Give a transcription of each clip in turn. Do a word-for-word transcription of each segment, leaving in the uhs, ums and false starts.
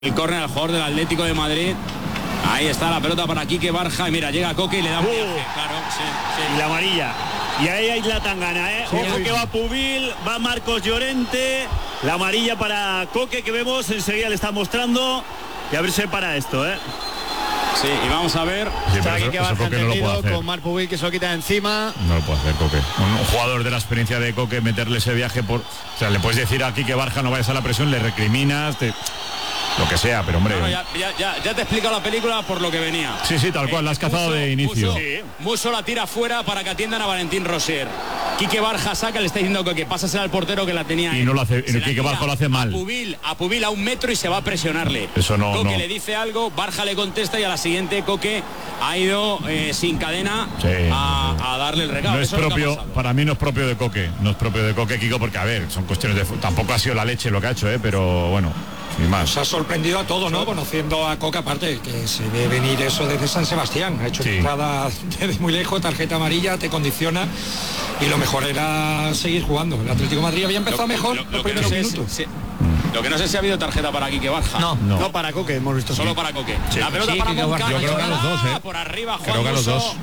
El córner al jugador del Atlético de Madrid. Ahí está la pelota para Quique Barja. Y mira, llega Coque y le da un viaje. Uh, claro, sí, sí. Y la amarilla. Y ahí hay la tangana, ¿eh? Sí, Ojo sí. que va Pubil, va Marcos Llorente. La amarilla para Coque que vemos, enseguida le está mostrando. Y a ver si para esto, ¿eh? Sí, y vamos a ver. Sí, Está pero aquí eso, que eso Barja Coque no lo puede entendido hacer. con Marc Pubil que se lo quita de encima. No lo puede hacer Coque. Un, un jugador de la experiencia de Coque, meterle ese viaje por... O sea, le puedes decir aquí que Barja no vayas a la presión, le recriminas, te... lo que sea, pero hombre... No, no, ya, ya, ya, ya te he explicado la película por lo que venía. Sí, sí, tal cual, la has cazado Musso, de inicio. Musso, Sí. Musso la tira fuera para que atiendan a Valentín Rosier. Quique Barja saca, le está diciendo que, que pásasela al portero que la tenía. Y él. no lo hace- Se la Quique tira Barja lo hace mal. A Pubil, a Pubil a un metro y se va a presionarle. Eso no- Coque no. le dice algo, Barja le contesta y a la siguiente Coque ha ido eh, sin cadena Sí. a, a darle el regalo. No es Eso lo que ha propio, pasado. para mí no es propio de Coque, no es propio de Coque, Kiko, porque a ver, son cuestiones de... fu- Tampoco ha sido la leche lo que ha hecho, ¿eh? Pero bueno, sin más. Nos ha sorprendido a todos, ¿no? Conociendo a Coca, aparte, que se ve venir eso desde San Sebastián. Ha hecho Sí. entrada desde muy lejos, tarjeta amarilla, te condiciona. Y lo mejor era seguir jugando. El Atlético de Madrid había empezado Lo- mejor lo- los lo que no primeros sé es- minutos. si- Lo que no sé si ha habido tarjeta para Quique Barja. No, No. no, para Coque hemos visto. Solo sí. para Coque. Sí. La pelota Sí, para Quique Barja. Moncayo. Yo creo que a los dos, ¿eh? Por arriba, Juan Creo que a los Musso. dos.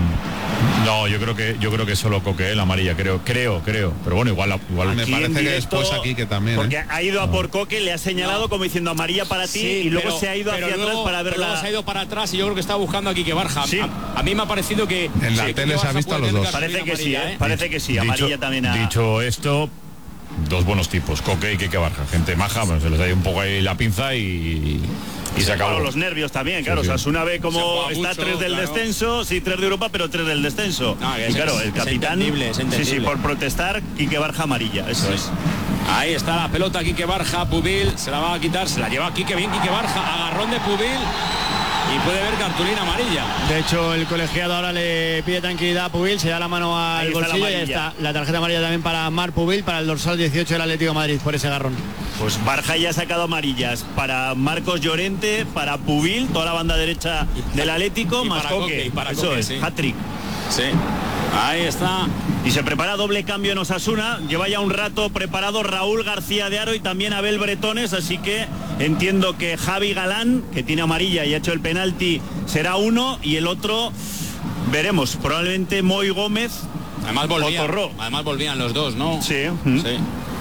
No, yo creo que yo creo que solo Coque, ¿eh? La amarilla, creo, creo, creo. Pero bueno, igual, igual Me Aquí parece en que directo, después aquí que también, Porque ¿eh? ha ido a por Coque, le ha señalado como diciendo amarilla para ti, Sí, y luego pero- se ha ido pero hacia luego- atrás para pero verla. luego se ha ido para atrás y yo creo que está buscando a Quique Barja. Sí. A, a mí me ha parecido que En la sí, tele Quique se ha Barja visto a puede los tener dos. Parece que sí, amarilla, ¿eh? Parece que sí, amarilla también a... Dicho esto, dos buenos tipos, Coque y Quique Barja, gente maja, bueno, se les ha ido un poco ahí la pinza y, y se acabó. Claro, los nervios también, claro. Sí, sí. O sea, Osasuna ve Se como juega está mucho, tres del claro. descenso, sí, tres de Europa, pero tres del descenso. Ah, que y es- claro, es- el es capitán, entendible, es sí, sí, entendible. por protestar, Quique Barja amarilla, eso es. Ahí está la pelota, Quique Barja, Pubil, se la va a quitar, se la lleva Quique, bien Quique Barja, agarrón de Pubil y puede ver cartulina amarilla. De hecho, el colegiado ahora le pide tranquilidad a Pubil, se da la mano Ahí al está la bolsillo y ya amarilla. está la tarjeta amarilla también para Marc Pubil, para el dorsal dieciocho del Atlético de Madrid, por ese garrón. Pues Barja ya ha sacado amarillas para Marcos Llorente, para Pubil, toda la banda derecha del Atlético, y más para Coque. Coque, y para Eso Coque, es, sí. hat-trick. Sí, ahí está. Y se prepara doble cambio en Osasuna. Lleva ya un rato preparado Raúl García de Haro y también Abel Bretones, así que entiendo que Javi Galán, que tiene amarilla y ha hecho el penalti, será uno, y el otro veremos, probablemente Moy Gómez. Además volvían, Otorró. además volvían los dos, ¿no? Sí. Sí.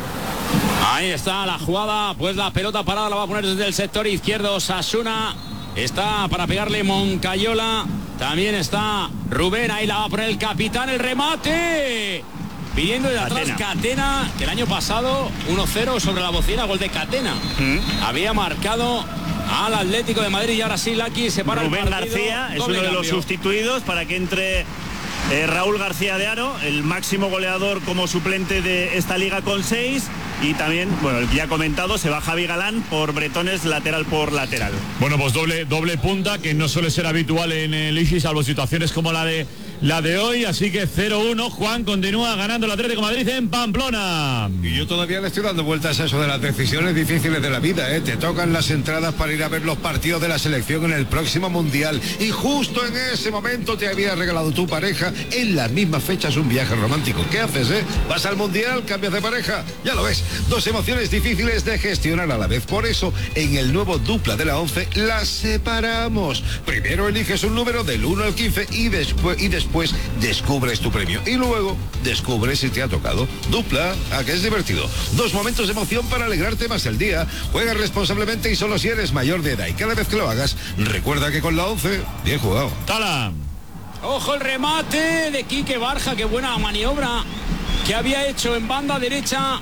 Ahí está la jugada, pues la pelota parada la va a poner desde el sector izquierdo Osasuna. Está para pegarle Moncayola. También está Rubén, ahí la va a poner el capitán, el remate. Pidiendo de atrás Catena. Catena, que el año pasado uno cero sobre la bocina, gol de Catena. Mm. Había marcado al Atlético de Madrid y ahora sí Laki se para Rubén el partido. García es Doble uno de los cambio. sustituidos para que entre eh, Raúl García de Haro, el máximo goleador como suplente de esta liga con seis, y también, bueno, ya comentado, se va Javi Galán por Bretones, lateral por lateral. Bueno, pues doble, doble punta, que no suele ser habitual en el I G I, salvo situaciones como la de la de hoy, así que cero uno, Juan continúa ganando el Atlético de Madrid en Pamplona. Y yo todavía le estoy dando vueltas a eso de las decisiones difíciles de la vida, ¿eh? Te tocan las entradas para ir a ver los partidos de la selección en el próximo Mundial. Y justo en ese momento te había regalado tu pareja en las mismas fechas un viaje romántico. ¿Qué haces, eh? ¿Vas al Mundial? ¿Cambias de pareja? Ya lo ves. Dos emociones difíciles de gestionar a la vez. Por eso, en el nuevo dupla de la once, las separamos. Primero eliges un número del uno al quince y después, y después descubres tu premio. Y luego descubres si te ha tocado. Dupla, ¿a qué es divertido? Dos momentos de emoción para alegrarte más el día. Juega responsablemente y solo si eres mayor de edad. Y cada vez que lo hagas, recuerda que con la once, bien jugado. Tala. Ojo el remate de Quique Barja, qué buena maniobra que había hecho en banda derecha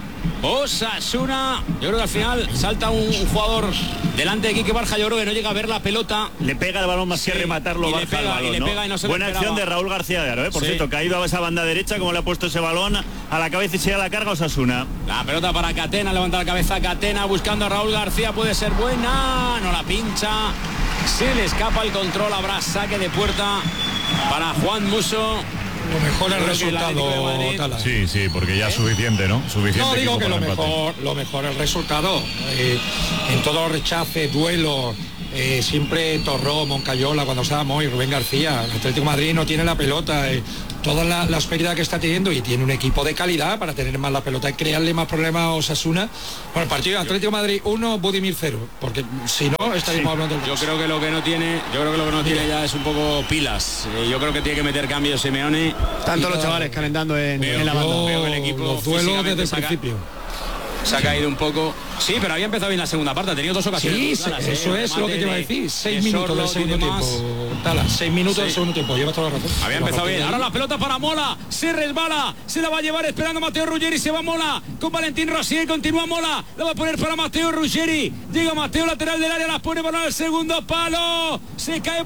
Osasuna. Yo creo que al final salta un, un jugador delante de Quique Barja, yo creo que no llega a ver la pelota. Le pega el balón más Sí, que rematarlo, y le Barja pega, al balón, y le ¿no? pega y no se lo Buena acción esperaba. de Raúl García de Haro, ¿eh? Por Sí. cierto, que ha ido a esa banda derecha, como le ha puesto ese balón a la cabeza y se da la carga Osasuna. La pelota para Catena, levanta la cabeza Catena buscando a Raúl García, puede ser buena, no la pincha. Se le escapa el control, habrá saque de puerta para Juan Musso. Lo mejor el Creo que el Atlético de resultado, Madrid- Tala. Sí, sí, porque ya es suficiente, ¿no? Suficiente. No, digo equipo que para lo el empate. mejor, lo mejor el resultado. Eh, en todos los rechaces, duelos, eh, siempre Torró, Moncayola, cuando estábamos, y Rubén García. El Atlético de Madrid no tiene la pelota, eh, todas las, las pérdidas que está teniendo, y tiene un equipo de calidad para tener más la pelota y crearle más problemas a Osasuna. Bueno, el partido de Atlético de Madrid uno, Budimir cero, porque si no estaríamos sí. hablando del... Yo creo que lo que no tiene, yo creo que lo que no Mira. tiene ya es un poco pilas. Eh, yo creo que tiene que meter cambios Simeone. Tanto los chavales calentando en, veo, en la banda. Veo el equipo los duelos desde el saca, principio. Se ha caído un poco. Sí, pero había empezado bien la segunda parte, ha tenido dos ocasiones. Sí, claras, eso eh, es lo que te iba a decir. Seis minutos del segundo tiempo. Tala, seis minutos sí. del segundo tiempo, llevas toda la razón. Había empezado bien. Ahora la pelota para Mola, se resbala, se la va a llevar esperando Matteo Ruggeri, se va Mola con Valentín Rosier, continúa Mola, la va a poner para Matteo Ruggeri. Llega Matteo, lateral del área, la pone para el segundo palo. Se cae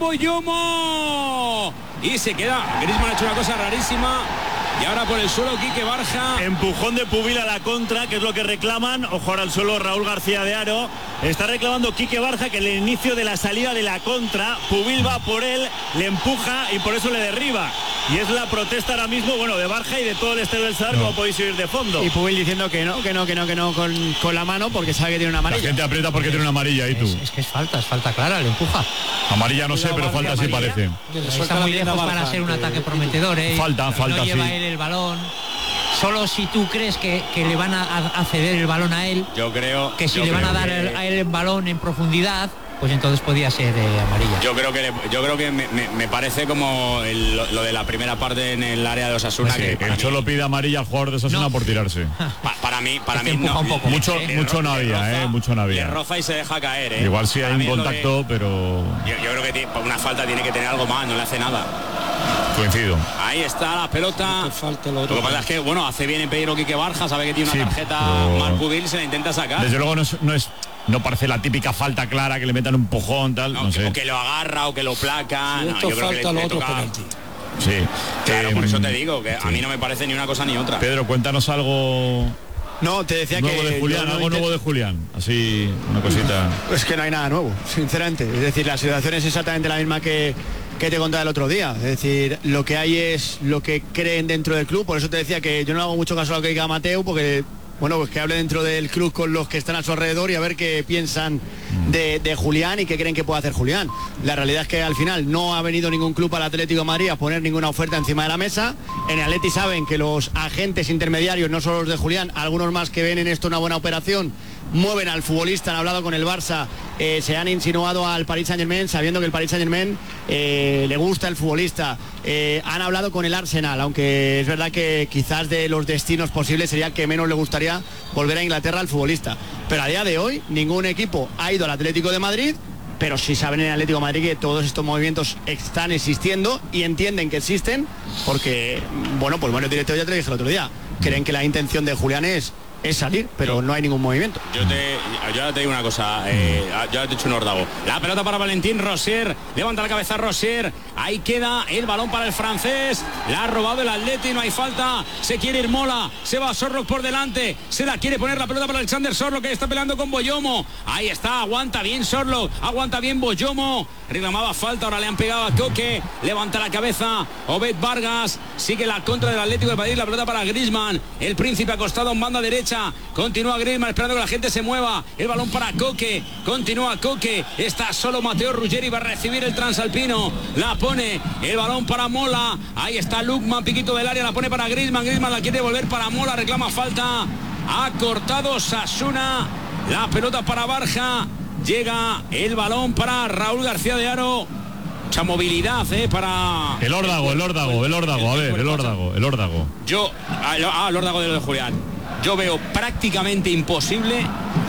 Boyomo y se queda. Griezmann ha hecho una cosa rarísima. Y ahora por el suelo Quique Barja. Empujón de Pubil a la contra, que es lo que reclaman. Ojo ahora al suelo Raúl García de Haro. Está reclamando Quique Barja que el inicio de la salida de la contra, Pubil va por él, le empuja y por eso le derriba. Y es la protesta ahora mismo, bueno, de Barja y de todo el Estadio del Sadar, no. como podéis oír de fondo. Y Pubil diciendo que no, que no, que no, que no con, con la mano porque sabe que tiene una amarilla. La gente aprieta porque es, tiene una amarilla y tú. Es, es que es falta, es falta clara, le empuja. Amarilla no sé, pero falta sí parece. Está muy lejos para ser un ataque prometedor, ¿eh? Falta, falta, no lleva sí. él el balón. Solo si tú crees que, que le van a, a ceder el balón a él, yo creo que si yo le van a dar que... el, a él el balón en profundidad, pues entonces podía ser eh, amarilla. Yo creo que le, yo creo que me, me, me parece como el, lo, lo de la primera parte en el área de Osasuna. Sí, que el Cholo pide amarilla al jugador de Osasuna no. por tirarse. Pa, para mí, para es mí no. Un poco, mucho, le, mucho le, no había, roza, eh, mucho no había. Le roza y se deja caer. Eh. Igual sí hay un contacto, que, pero. Yo, yo creo que tiene, una falta tiene que tener algo más, no le hace nada. Coincido. Ahí está la pelota. Falta lo, lo que pasa es que, bueno, hace bien en pedirlo Quique Barja, sabe que tiene una sí, tarjeta pero... Marc Pubil, se la intenta sacar. Desde luego no es, no es, no parece la típica falta clara que le metan un empujón, tal, no, no sé. que, o que lo agarra o que lo placa. Si no, esto yo creo falta que le, lo le otro toca... penalti. Sí. Claro, eh, por eso te digo, que sí. a mí no me parece ni una cosa ni otra. Pedro, cuéntanos algo. No, te decía nuevo que de Julián, no algo inter... nuevo de Julián, así una cosita. Es que no hay nada nuevo, sinceramente. Es decir, la situación es exactamente la misma que, que te contaba el otro día. Es decir, lo que hay es lo que creen dentro del club. Por eso te decía que yo no hago mucho caso a lo que diga Mateu, porque bueno, pues que hable dentro del club con los que están a su alrededor y a ver qué piensan de, de Julián y qué creen que puede hacer Julián. La realidad es que al final no ha venido ningún club al Atlético de Madrid a poner ninguna oferta encima de la mesa. En el Atleti saben que los agentes intermediarios, no solo los de Julián, algunos más que ven en esto una buena operación, mueven al futbolista, han hablado con el Barça, eh, se han insinuado al Paris Saint-Germain sabiendo que el Paris Saint-Germain eh, le gusta el futbolista, eh, han hablado con el Arsenal, aunque es verdad que quizás de los destinos posibles sería el que menos le gustaría volver a Inglaterra al futbolista, pero a día de hoy ningún equipo ha ido al Atlético de Madrid, pero sí saben en el Atlético de Madrid que todos estos movimientos están existiendo y entienden que existen porque, bueno, pues bueno, directo ya te lo dije el otro día, creen que la intención de Julián es es salir, pero yo, no hay ningún movimiento. Yo te, yo te digo una cosa, eh, ya te he dicho un órdago. La pelota para Valentín Rosier, levanta la cabeza Rosier, ahí queda el balón para el francés, la ha robado el Atleti, no hay falta, se quiere ir Mola, se va Sorlock por delante, se la quiere poner la pelota para Alexander Sorlock, que está peleando con Boyomo, ahí está, aguanta bien Sorlock, aguanta bien Boyomo, reclamaba falta, ahora le han pegado a Coque, levanta la cabeza Obed Vargas, sigue la contra del Atlético de Madrid, la pelota para Griezmann, el príncipe acostado en banda derecha, continúa Griezmann esperando que la gente se mueva, el balón para Coque, continúa Coque, está solo Matteo Ruggeri, va a recibir el transalpino, la pone, el balón para Mola, ahí está Lukman, piquito del área, la pone para Griezmann, Griezmann la quiere devolver para Mola, reclama falta, ha cortado Osasuna, la pelota para Barja, llega el balón para Raúl García de Haro, mucha movilidad eh, para el órdago, el órdago, el órdago, a ver, el órdago, el órdago. Yo, ah, el órdago de lo de Julián. Yo veo prácticamente imposible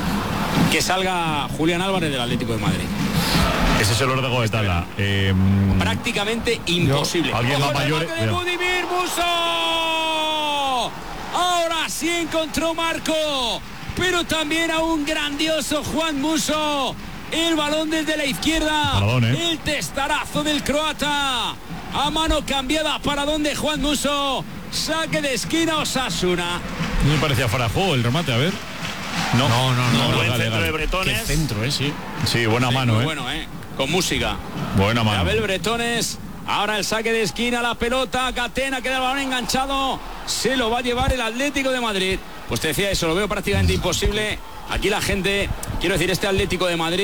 que salga Julián Álvarez del Atlético de Madrid. Ese es el órdago de Tala. Eh, prácticamente imposible. Yo, alguien más mayor. De Budimir Musso. Ahora sí encontró Marco, pero también a un grandioso Juan Musso. El balón desde la izquierda. Perdón, ¿eh? El testarazo del croata. A mano cambiada para donde Juan Musso. Saque de esquina Osasuna. No me parecía fuera de juego el remate, a ver. No, no, no, no. no Buen vale, centro vale. de Bretones. Qué centro, eh, sí. Sí, buena sí, mano, eh. Bueno, eh. Con música. Buena mano. Abel Bretones. Ahora el saque de esquina, la pelota, Catena, queda el balón enganchado. Se lo va a llevar el Atlético de Madrid. Pues te decía eso, lo veo prácticamente imposible. Aquí la gente, quiero decir, este Atlético de Madrid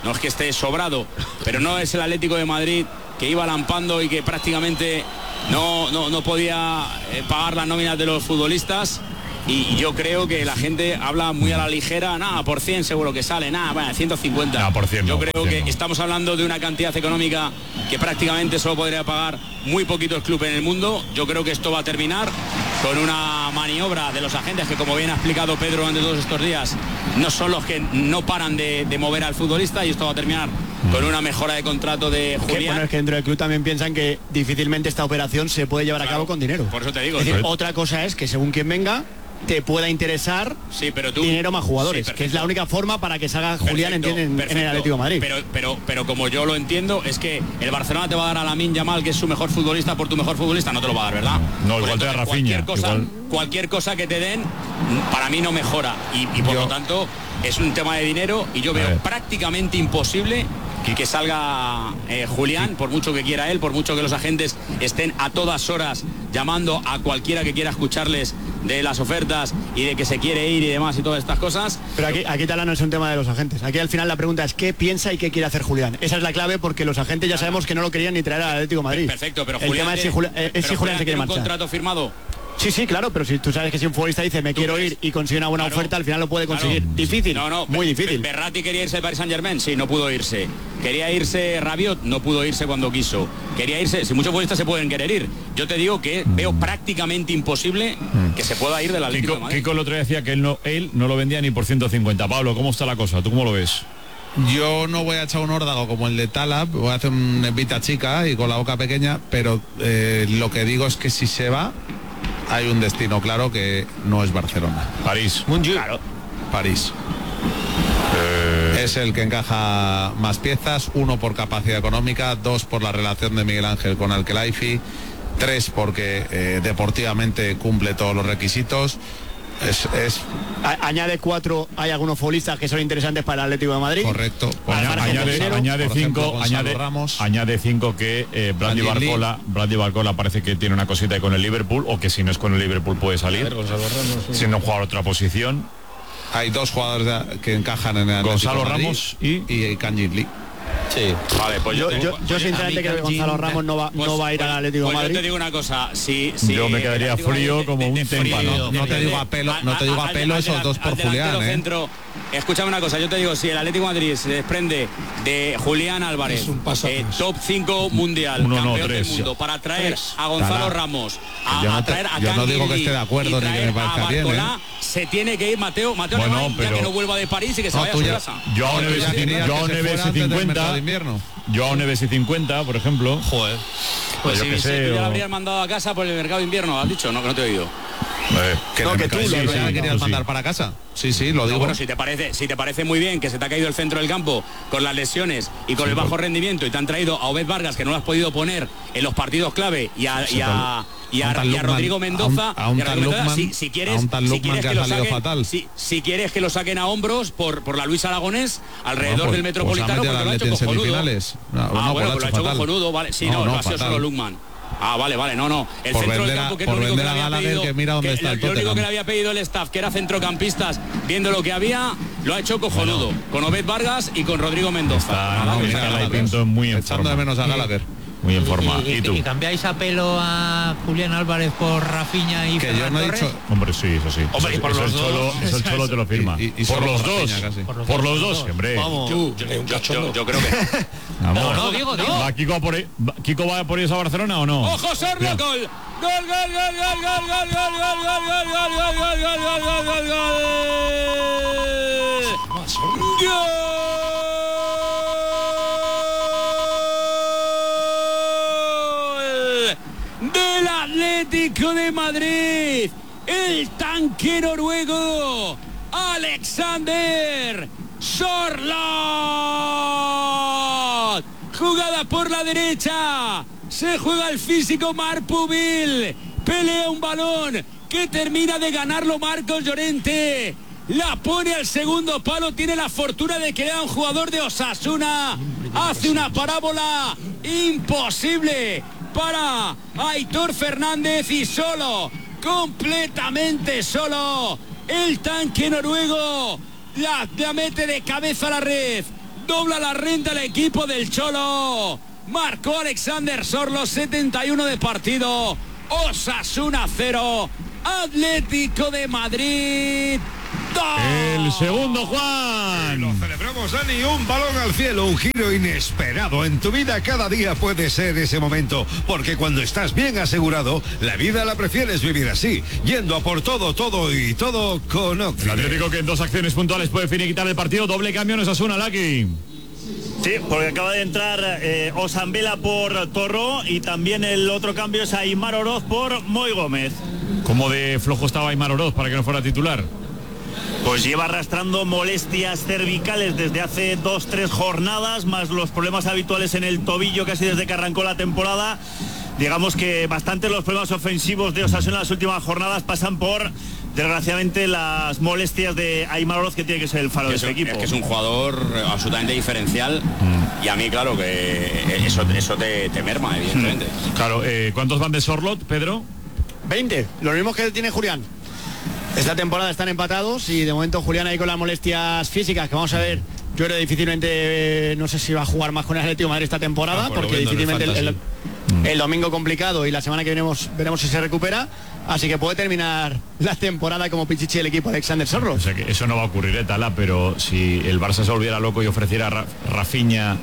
no es que esté sobrado, pero no es el Atlético de Madrid que iba lampando y que prácticamente no, no, no podía eh, pagar las nóminas de los futbolistas. Y yo creo que la gente habla muy a la ligera, nada, por cien seguro que sale, nada, bueno, ciento cincuenta. Nah, por cien, yo no, creo por cien que no. estamos hablando de una cantidad económica que prácticamente solo podría pagar muy poquitos clubes en el mundo. Yo creo que esto va a terminar con una maniobra de los agentes que, como bien ha explicado Pedro durante todos estos días, no son los que no paran de, de mover al futbolista, y esto va a terminar con una mejora de contrato de Que, Julián. bueno, es que dentro del club también piensan que difícilmente esta operación se puede llevar Claro, a cabo con dinero. por eso te digo, Es decir, ¿no? otra cosa es que según quien venga te pueda interesar Sí, pero tú, dinero más jugadores, Sí, que es la única forma para que salga Julián, Perfecto, entiende, en, en perfecto. el Atlético de Madrid. Pero, pero, pero como yo lo entiendo, es que el Barcelona te va a dar a Lamine Yamal, que es su mejor futbolista, por tu mejor futbolista, no te lo va a dar, ¿verdad? No, Pues igual te da entonces, Rafinha, Cualquier cosa, igual. cualquier cosa que te den, para mí no mejora. Y, y por Yo- lo tanto, es un tema de dinero, y yo A veo ver. prácticamente imposible que salga eh, Julián, por mucho que quiera él, por mucho que los agentes estén a todas horas llamando a cualquiera que quiera escucharles de las ofertas y de que se quiere ir y demás y todas estas cosas. Pero aquí, aquí Talán, no es un tema de los agentes. Aquí al final la pregunta es qué piensa y qué quiere hacer Julián. Esa es la clave, porque los agentes ya sabemos que no lo querían ni traer al Atlético de Madrid. Perfecto, pero el Julián, tema es si tiene- Julián, eh, es pero si Julián se quiere tiene un marchar. contrato firmado. Sí, sí, claro, pero si tú sabes que si un futbolista dice me quiero crees? ir y consigue una buena Claro. oferta, al final lo puede Claro. conseguir. Difícil, No, no, muy Be- difícil. Be- Berratti quería irse al Paris Saint-Germain, sí, no pudo irse. Quería irse Rabiot, no pudo irse cuando quiso. Quería irse, si muchos futbolistas se pueden querer ir. Yo te digo que veo prácticamente imposible que se pueda ir del Atlético de Kiko, Madrid. Kiko el otro día decía que él no, él no lo vendía ni por ciento cincuenta. Pablo, ¿cómo está la cosa? ¿Tú cómo lo ves? Yo no voy a echar un órdago como el de Talab, voy a hacer una evita chica y con la boca pequeña, pero eh, lo que digo es que si se va, hay un destino claro que no es Barcelona. París. Claro. París. Es el que encaja más piezas, uno por capacidad económica, dos por la relación de Miguel Ángel con Al-Khelaifi, tres porque eh, deportivamente cumple todos los requisitos. Es, es A- añade cuatro, hay algunos futbolistas que son interesantes para el Atlético de Madrid. correcto. Al Añade, margen del añade, dinero, añade por ejemplo, cinco, Gonzalo añade, Ramos. añade cinco que eh, Brady Andy Lee. Barcola, Brady Barcola parece que tiene una cosita ahí con el Liverpool, o que si no es con el Liverpool puede salir, siendo un jugador otra posición. Hay dos jugadores de- que encajan en el Atlético Gonzalo de Madrid Ramos y- y Kanji Lee. Sí. Vale, pues Yo, yo, yo, yo sinceramente creo que Gonzalo Ramos no va, pues- no va a ir pues- al Atlético de pues yo te Madrid. digo una cosa, si, si Yo me el quedaría Atlético de frío Madrid como de- un de témpano. frío, No te de- digo de- a pelo- al- no te digo a al- pelo al- esos al- dos por al delantero Julián, ¿eh? centro. Escúchame una cosa, yo te digo, si el Atlético de Madrid se desprende de Julián Álvarez, Es un paso eh, atrás. top cinco mundial, Uno, no, campeón tres. del mundo, para traer a Gonzalo Tala. Ramos, a, Yo no a te- traer a yo no Kangin digo que Lee esté de acuerdo y ni que traer me parezca a bien, Barcola, ¿eh? se tiene que ir Mateo, Mateo Bueno, Alemán, ya pero- que no vuelva de París y que se No, vaya tú a su ya- casa. Yo a un Tú ya Neves querías yo a un que se Neves fuera antes del mercado cincuenta, de invierno. yo a un Neves cincuenta, por ejemplo. Joder. Pues yo si, qué si sé, tú ya o- lo habrías mandado a casa por el mercado de invierno, has dicho, no, que no te he oído. Eh, Que No, en que el tú mercado lo de invierno habrías- querías tú sí. mandar para casa. Sí, sí, lo No, digo. bueno, si te parece, si te parece muy bien que se te ha caído el centro del campo con las lesiones y con el bajo rendimiento, y te han traído a Obed Vargas, que no lo has podido poner en los partidos clave, y a, y a, y a- a un tal y a Lukman- Rodrigo Mendoza, a un- a un y a tal Rodrigo Mendoza, Lukman- si, si quieres, a un tal si Lukman quieres que que ha lo salido saquen, fatal. si, si quieres que lo saquen a hombros por, por la Luis Aragonés alrededor Bueno, pues- del Metropolitano, pues ha metido porque al lo ha hecho Atleti en cojonudo. semifinales. No, ah, no, pues bueno, lo ha pues lo ha hecho hecho fatal. cojonudo, vale, sí, No, no, no, no ha sido fatal. solo Lukman. Ah, vale, vale, no, no. El Por centro vender del a- campo, que es por lo único que vender le a había Gallagher, pedido, que mira dónde que está el lo único que Tottenham. le había pedido el staff, que era centrocampistas, viendo lo que había, lo ha hecho cojonudo, con Obed Vargas y con Rodrigo Mendoza. Está, Nada, no, que mira, saca la la Pinto muy en Echando de forma. menos a Gallagher. Muy en forma. Y, ¿Y tú? y cambiáis a pelo a Julián Álvarez por Rafinha y Que yo Ferran no he Torres? dicho. Hombre, sí, eso sí. Hombre, y eso, por eso los el Cholo, dos. eso el Cholo te lo firma. Y- y- y por solo los por dos. Rafinha, casi. Por los Por dos, los por los dos, dos. hombre. Vamos. Yo, Yo le doy un yo- cachondo. yo- yo creo que... Vamos. No, no, digo, digo. ¿Va Kiko, a por, va- Kiko va por ellos a Barcelona o no? ¡Ojo, Sorlo! Mira. ¡Gol! ¡Gol, gol, gol, gol, gol, gol, gol, gol, gol, gol, gol, gol, gol, gol, gol, gol, gol, gol! ¡Gol! Del Atlético de Madrid, el tanque noruego Alexander Sorloth. Jugada por la derecha, se juega el físico Marc Pubil, pelea un balón que termina de ganarlo Marcos Llorente, la pone al segundo palo, tiene la fortuna de que era un jugador de Osasuna, hace una parábola imposible para Aitor Fernández y solo, completamente solo, el tanque noruego la, la mete de cabeza a la red, dobla la renta el equipo del Cholo. Marcó Alexander Sorlo, setenta y uno de partido. Osasuna cero, Atlético de Madrid dos. El segundo, Juan. Y lo celebramos, Dani, un balón al cielo, un giro inesperado. En tu vida cada día puede ser ese momento, porque cuando estás bien asegurado, la vida la prefieres vivir así, yendo a por todo, todo y todo con Occi. El Atlético, que en dos acciones puntuales puede finiquitar el partido. Doble cambio en Osasuna, Laki. Sí, porque acaba de entrar eh, Osambela por Torró y también el otro cambio es Aimar Oroz por Moy Gómez. ¿Cómo de flojo estaba Aimar Oroz para que no fuera titular? Pues lleva arrastrando molestias cervicales desde hace dos, tres jornadas, más los problemas habituales en el tobillo casi desde que arrancó la temporada. Digamos que bastante los problemas ofensivos de Osasuna en las últimas jornadas pasan por, desgraciadamente, las molestias de Aimar Oroz, que tiene que ser el faro de este equipo. Es que es un jugador absolutamente diferencial mm. y a mí, claro, que eso, eso te, te merma, evidentemente. Mm. Claro, eh, ¿cuántos van de Sorlot, Pedro? veinte, lo mismo que tiene Julián. Esta temporada están empatados y de momento Julián ahí con las molestias físicas, que vamos a ver, yo creo difícilmente, no sé si va a jugar más con el Atlético de Madrid esta temporada, ah, porque difícilmente el, el, el domingo complicado y la semana que veremos, veremos si se recupera, así que puede terminar la temporada como pichichi el equipo de Alexander Sorlo. O sea que eso no va a ocurrir, ¿eh, Tala? Pero si el Barça se volviera loco y ofreciera a Ra Rafinha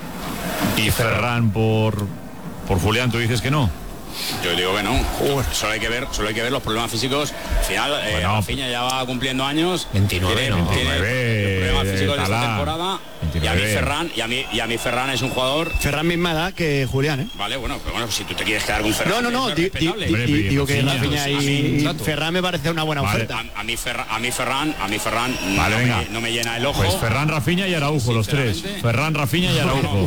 y Ferran por, por Julián, ¿tú dices que no? Yo digo que no. Uh, solo hay que ver, solo hay que ver los problemas físicos. Al final, bueno, eh, Rafinha ya va cumpliendo años. veintinueve, tiene, no. tiene problemas físicos de esta temporada. veintinueve. Y a mí Ferran, y a mí, y a mí Ferran es un jugador. Ferran misma edad que Julián, ¿eh? Vale, bueno, pero bueno, si tú te quieres quedar con Ferran. No, no, no. Di, di, di, digo que Rafinha y Ferran me parece una buena vale. oferta. A, a mí Ferran, a mí Ferran, a mí Ferran vale, no, me, no me llena el ojo. Pues Ferran, Rafinha y Araujo, los tres. Ferran, Rafinha y Araujo.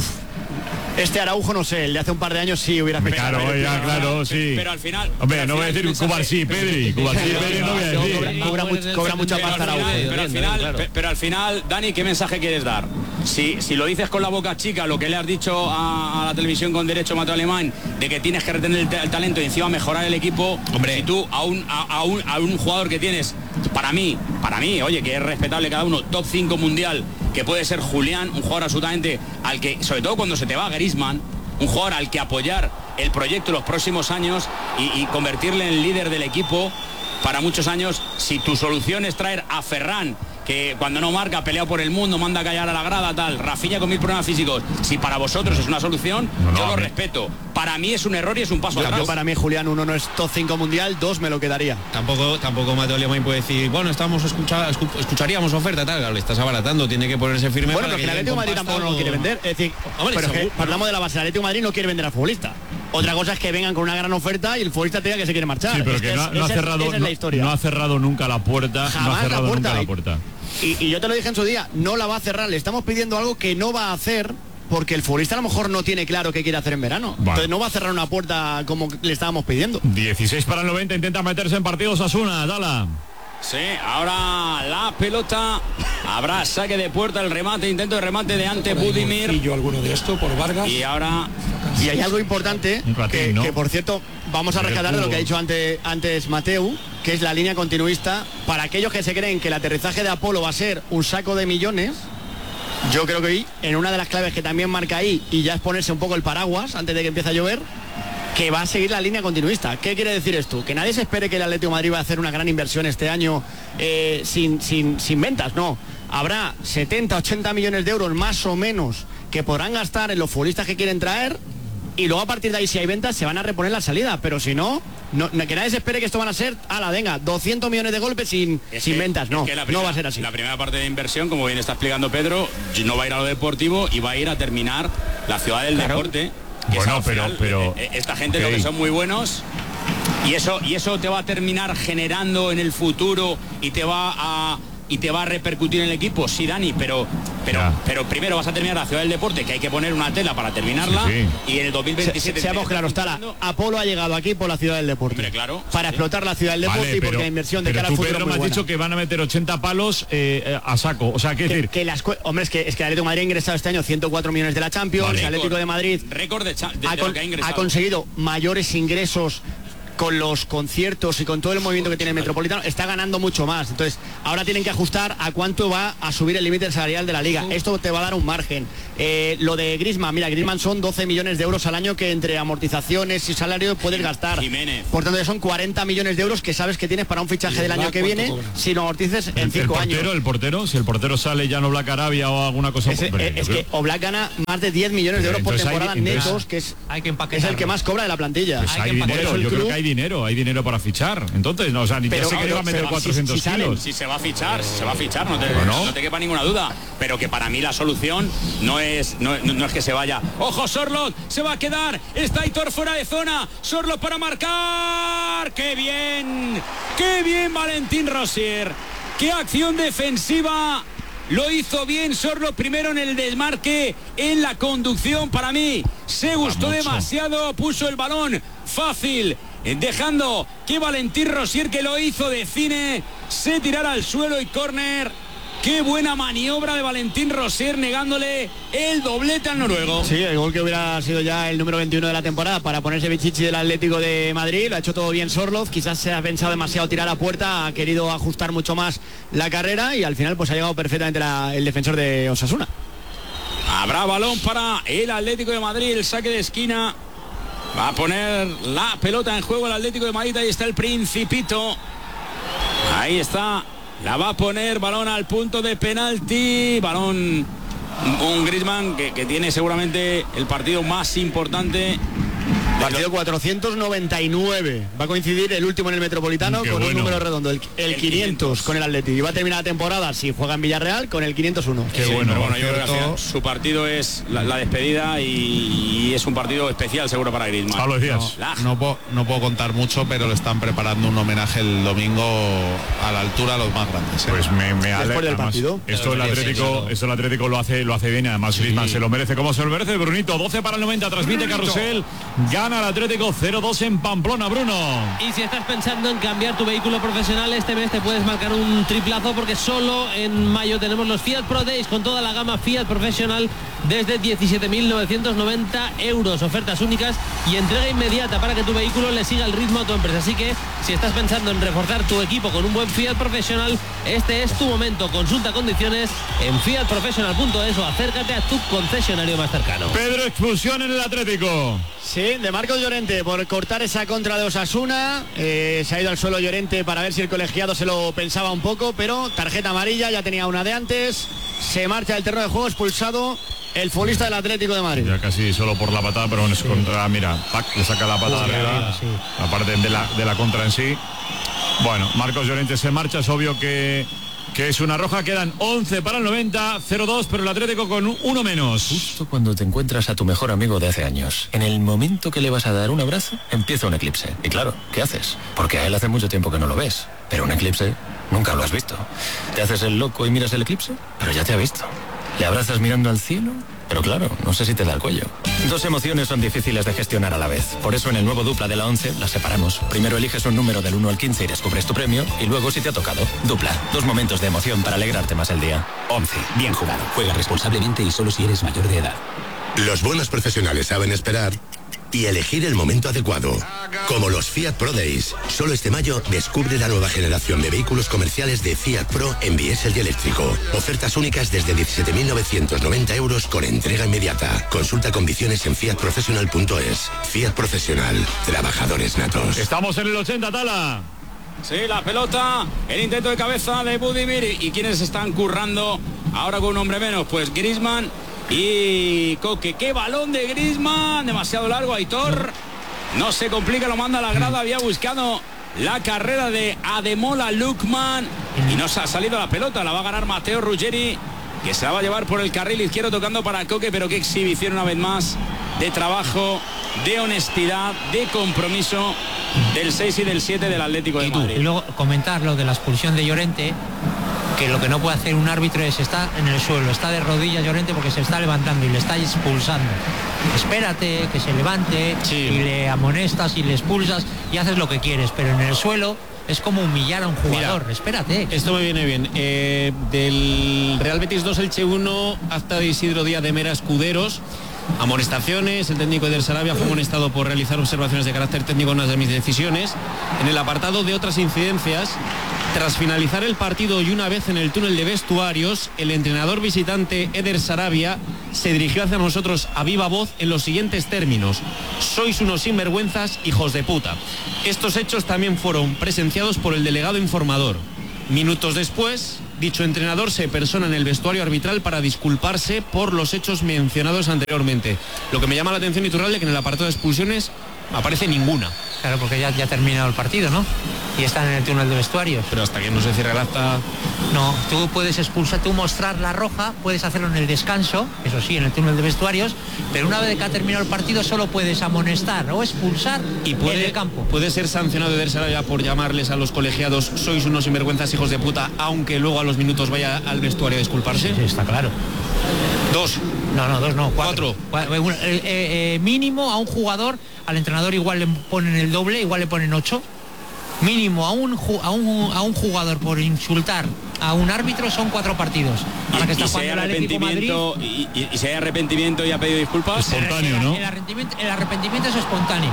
Este Araujo, no sé, el de hace un par de años sí hubiera pensado. Claro, ya, claro, sí. Pero al final... Hombre, no voy a decir Cubarsí, Pedri. Cubarsí, Pedri no voy a decir. Cobra, cobra, much, cobra mucha pasta Araujo. Pero al final, pero al final, Dani, ¿qué mensaje quieres dar? Si, si lo dices con la boca chica, lo que le has dicho a, a la televisión con derecho, Mateo Alemán, de que tienes que retener el, el talento y encima mejorar el equipo, hombre, si tú a un, a, a, un, a un jugador que tienes, para mí, para mí, oye, que es respetable cada uno, top cinco mundial, que puede ser Julián, un jugador absolutamente al que, sobre todo cuando se te va Griezmann, un jugador al que apoyar el proyecto los próximos años y, y convertirle en líder del equipo para muchos años. Si tu solución es traer a Ferran, que cuando no marca, pelea por el mundo, manda a callar a la grada, tal, Rafinha con mil problemas físicos, si para vosotros es una solución, no, no, yo lo respeto. Para mí es un error y es un paso yo, atrás. Yo para mí, Julián, uno no es top cinco mundial, dos me lo quedaría. Tampoco, tampoco Mateo Alemán puede decir, bueno, estamos escucha, escu escucharíamos oferta, tal, claro, le estás abaratando, tiene que ponerse firme. Bueno, pero que el Atlético de Madrid tampoco no lo quiere vender. Es decir, hombre, pero es que hablamos de la base, el Atlético de Madrid no quiere vender al futbolista. Otra cosa es que vengan con una gran oferta y el futbolista tenga que se quiere marchar. Sí, pero es que, que no, es, no, ha esa, cerrado, esa es la historia. No, no ha cerrado nunca la puerta. Jamás no ha cerrado la puerta. nunca la puerta. Y, y yo te lo dije en su día, no la va a cerrar. Le estamos pidiendo algo que no va a hacer porque el futbolista a lo mejor no tiene claro qué quiere hacer en verano. Vale. Entonces no va a cerrar una puerta como le estábamos pidiendo. dieciséis para el noventa, intenta meterse en partidos Osasuna, Dala. Sí, ahora la pelota, habrá saque de puerta, el remate, intento de remate de ante Budimir. Y yo alguno de esto por Vargas. Y ahora... Y hay algo importante, ratín, que, ¿no? que por cierto, vamos a rescatar de lo que ha dicho antes, antes Mateu, que es la línea continuista. Para aquellos que se creen que el aterrizaje de Apolo va a ser un saco de millones, yo creo que hoy, en una de las claves que también marca ahí, y ya es ponerse un poco el paraguas antes de que empiece a llover, que va a seguir la línea continuista. ¿Qué quiere decir esto? Que nadie se espere que el Atlético de Madrid va a hacer una gran inversión este año eh, sin, sin, sin ventas, no. Habrá setenta, ochenta millones de euros más o menos que podrán gastar en los futbolistas que quieren traer y luego a partir de ahí, si hay ventas, se van a reponer la salida, pero si no, no que nadie se espere que esto van a ser, ala, venga, doscientos millones de golpes sin, sin que, ventas, no, primera, no va a ser así. La primera parte de inversión, como bien está explicando Pedro, no va a ir a lo deportivo y va a ir a terminar la ciudad del claro. deporte. Bueno, pero, final, pero eh, esta gente okay. lo que son muy buenos y eso y eso te va a terminar generando en el futuro y te va a y te va a repercutir en el equipo, sí, Dani, pero pero yeah. pero primero vas a terminar la ciudad del deporte, que hay que poner una tela para terminarla, sí, sí. y en el dos mil veintisiete... Se, seamos claros, Tala, Apolo ha llegado aquí por la ciudad del deporte. Hombre, claro, para sí, explotar la ciudad del deporte, vale, y porque la inversión de cara al futuro Pedro, me has dicho que van a meter ochenta palos eh, a saco, o sea, ¿qué decir? Que las, hombre, es que, es que el Atlético de Madrid ha ingresado este año ciento cuatro millones de la Champions, vale. El Atlético de Madrid récord de, de, ha, de con, lo que ha, ha conseguido mayores ingresos con los conciertos y con todo el movimiento que tiene el Metropolitano, está ganando mucho más. Entonces, ahora tienen que ajustar a cuánto va a subir el límite salarial de la liga. Esto te va a dar un margen. Eh, lo de Griezmann, mira, Griezmann son doce millones de euros al año que entre amortizaciones y salario puedes gastar. Jiménez. Por tanto, son cuarenta millones de euros que sabes que tienes para un fichaje del año que viene, si lo amortices en cinco años. El portero, si el portero sale ya no Black Arabia o alguna cosa. Es, hombre, es, es que Oblak gana más de diez millones de euros por temporada hay, netos, que es, hay que es el que más cobra de la plantilla. Pues hay, hay dinero, yo club, creo que hay dinero, hay dinero para fichar. Entonces, no, o sea, ni pero, sé que le va a meter cuatrocientos si, si kilos. Si se va a fichar, si se va a fichar, no te, bueno. no te quepa ninguna duda. Pero que para mí la solución no es no, no es que se vaya. ¡Ojo, Sorloth! Se va a quedar. Está Aitor fuera de zona. Sorloth para marcar. ¡Qué bien! ¡Qué bien Valentín Rosier! ¡Qué acción defensiva! Lo hizo bien Sorloth primero en el desmarque, en la conducción. Para mí se gustó demasiado, puso el balón fácil, dejando que Valentín Rosier, que lo hizo de cine, se tirara al suelo y córner. Qué buena maniobra de Valentín Rosier, negándole el doblete al noruego. Sí, el gol que hubiera sido ya el número veintiuno de la temporada para ponerse bichichi del Atlético de Madrid. Lo ha hecho todo bien Sorloth, quizás se ha pensado demasiado tirar a puerta, ha querido ajustar mucho más la carrera y al final pues ha llegado perfectamente la, el defensor de Osasuna. Habrá balón para el Atlético de Madrid, el saque de esquina. Va a poner la pelota en juego el Atlético de Madrid, ahí está el Principito. Ahí está. La va a poner, balón al punto de penalti, balón un Griezmann que, que tiene seguramente el partido más importante. Partido cuatrocientos noventa y nueve. Va a coincidir el último en el Metropolitano Qué con bueno. un número redondo, el, el, el quinientos, quinientos con el Atleti. Y va a terminar la temporada, si juega en Villarreal, con el quinientos uno. Qué sí, bueno, pero bueno, yo creo que al final su partido es la, la despedida y, y es un partido especial seguro para Griezmann. Pablo Díaz. No, no, puedo, no puedo contar mucho, pero le están preparando un homenaje el domingo a la altura a los más grandes. ¿eh? Pues me, me Después alegra, del partido. Además, esto el Atlético, esto el Atlético lo hace, lo hace bien, además sí. Griezmann se lo merece como se lo merece. Brunito, doce para el noventa, transmite Brunito. Carrusel, gana el Atlético cero dos en Pamplona, Bruno. Y si estás pensando en cambiar tu vehículo profesional, este mes te puedes marcar un triplazo porque solo en mayo tenemos los Fiat Pro Days con toda la gama Fiat Professional desde diecisiete mil novecientos noventa euros. Ofertas únicas y entrega inmediata para que tu vehículo le siga el ritmo a tu empresa. Así que si estás pensando en reforzar tu equipo con un buen Fiat Professional, este es tu momento. Consulta condiciones en fiat professional punto es o acércate a tu concesionario más cercano. Pedro, expulsión en el Atlético. Sí, de Marcos Llorente por cortar esa contra de Osasuna. Eh, se ha ido al suelo Llorente para ver si el colegiado se lo pensaba un poco, pero tarjeta amarilla, ya tenía una de antes. Se marcha del terreno de juego, expulsado el futbolista del Atlético de Madrid. Ya casi solo por la patada, pero es sí. contra, mira, Pac le saca la patada arriba, sí. aparte de la, de la contra en sí. Bueno, Marcos Llorente se marcha, es obvio que que es una roja, quedan once para el noventa, cero dos, pero el Atlético con uno menos. Justo cuando te encuentras a tu mejor amigo de hace años, en el momento que le vas a dar un abrazo, empieza un eclipse. Y claro, ¿qué haces? Porque a él hace mucho tiempo que no lo ves, pero un eclipse nunca lo has visto. Te haces el loco y miras el eclipse, pero ya te ha visto. Le abrazas mirando al cielo, pero claro, no sé si te da el cuello. Dos emociones son difíciles de gestionar a la vez. Por eso en el nuevo Dupla de la once las separamos. Primero eliges un número del uno al quince y descubres tu premio. Y luego si te ha tocado. Dupla. Dos momentos de emoción para alegrarte más el día. once. Bien jugado. Juega responsablemente y solo si eres mayor de edad. Los buenos profesionales saben esperar y elegir el momento adecuado. Como los Fiat Pro Days. Solo este mayo descubre la nueva generación de vehículos comerciales de Fiat Pro en diésel y eléctrico. Ofertas únicas desde diecisiete mil novecientos noventa euros con entrega inmediata. Consulta condiciones en fiat professional punto es. Fiat Profesional. Trabajadores natos. Estamos en el ochenta, Tala. Sí, la pelota, el intento de cabeza de Budimir. ¿Y quiénes están currando ahora con un hombre menos? Pues Griezmann y Coque. ¡Qué balón de Griezmann! Demasiado largo, Aitor. No se complica, lo manda a la grada. Había buscado la carrera de Ademola Lookman y no se ha salido la pelota. La va a ganar Matteo Ruggeri, que se la va a llevar por el carril izquierdo tocando para Coque. Pero qué exhibición una vez más de trabajo, de honestidad, de compromiso del seis y del siete del Atlético de Madrid. Y luego comentar lo de la expulsión de Llorente, que lo que no puede hacer un árbitro es estar en el suelo, está de rodillas Llorente porque se está levantando y le está expulsando. Espérate que se levante, sí. y le amonestas y le expulsas y haces lo que quieres, pero en el suelo es como humillar a un jugador. Mira, espérate. Esto me viene bien. Eh, del Real Betis dos, Elche uno, acta de Isidro Díaz de Mera Escuderos. amonestaciones. El técnico Eder Sarabia fue amonestado por realizar observaciones de carácter técnico en una de mis decisiones. En el apartado de otras incidencias, tras finalizar el partido y una vez en el túnel de vestuarios, el entrenador visitante Eder Sarabia se dirigió hacia nosotros a viva voz en los siguientes términos: sois unos sinvergüenzas, hijos de puta. Estos hechos también fueron presenciados por el delegado informador. Minutos después, dicho entrenador se persona en el vestuario arbitral para disculparse por los hechos mencionados anteriormente. Lo que me llama la atención, Iturralde, que en el apartado de expulsiones aparece ninguna. Claro, porque ya, ya ha terminado el partido, ¿no? Y están en el túnel de vestuarios. Pero hasta que no se cierre el acta... No, tú puedes expulsar, tú mostrar la roja, puedes hacerlo en el descanso, eso sí, en el túnel de vestuarios, pero una vez que ha terminado el partido solo puedes amonestar o expulsar y puede, en el campo. Puede ser sancionado Eder Sarabia por llamarles a los colegiados sois unos sinvergüenzas, hijos de puta, aunque luego a los minutos vaya al vestuario a disculparse. Sí, está claro. Dos. No, no, dos no, cuatro. cuatro. Eh, eh, eh, mínimo a un jugador, al entrenador igual le ponen el doble, igual le ponen ocho. Mínimo a un, a un, a un jugador por insultar a un árbitro son cuatro partidos. Para que está jugando el Atlético Madrid. Y, y, y si hay arrepentimiento y ha pedido disculpas. Espontáneo, el, ¿no? El arrepentimiento, el arrepentimiento es espontáneo.